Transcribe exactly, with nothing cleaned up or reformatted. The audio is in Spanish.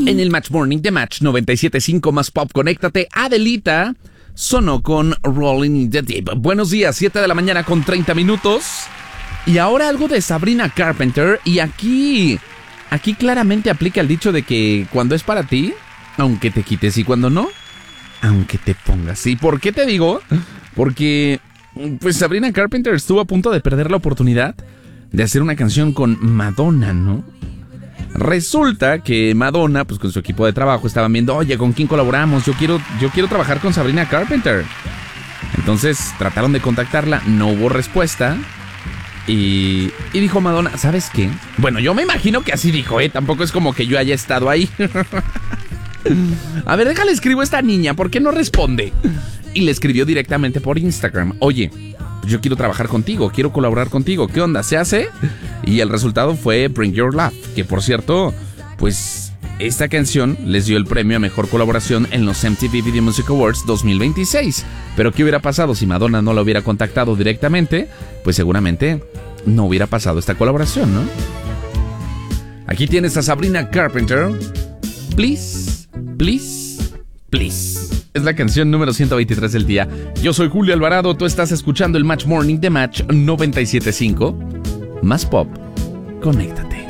En el Match Morning de Match noventa y siete punto cinco más Pop, conéctate. Adelita sonó con Rolling in the Deep. Buenos días, siete de la mañana con treinta minutos. Y ahora algo de Sabrina Carpenter. Y aquí, aquí claramente aplica el dicho de que cuando es para ti, aunque te quites, y cuando no, aunque te pongas. ¿Y por qué te digo? Porque pues Sabrina Carpenter estuvo a punto de perder la oportunidad de hacer una canción con Madonna, ¿no? Resulta que Madonna, pues con su equipo de trabajo, estaban viendo, oye, ¿con quién colaboramos? Yo quiero, yo quiero trabajar con Sabrina Carpenter. Entonces trataron de contactarla, no hubo respuesta. Y, y dijo Madonna, ¿sabes qué? Bueno, yo me imagino que así dijo, ¿eh? Tampoco es como que yo haya estado ahí. A ver, déjale escribo a esta niña, ¿por qué no responde? Y le escribió directamente por Instagram, oye, yo quiero trabajar contigo, quiero colaborar contigo, ¿qué onda? ¿Se hace? Y el resultado fue Bring Your Love, que por cierto, pues esta canción les dio el premio a mejor colaboración en los M T V Video Music Awards dos mil veintiséis. Pero ¿qué hubiera pasado si Madonna no la hubiera contactado directamente? Pues seguramente no hubiera pasado esta colaboración, ¿no? Aquí tienes a Sabrina Carpenter. Please, please, please. Es la canción número ciento veintitrés del día. Yo soy Julio Alvarado, tú estás escuchando el Match Morning de Match noventa y siete punto cinco. Más Pop, conéctate.